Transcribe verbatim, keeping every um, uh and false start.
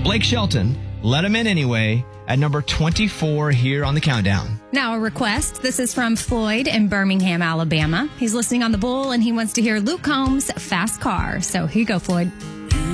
Blake Shelton, Let 'Em In Anyway, at number twenty-four here on the countdown. Now a request. This is from Floyd in Birmingham, Alabama. He's listening on the Bull and he wants to hear Luke Combs' Fast Car. So here you go, Floyd.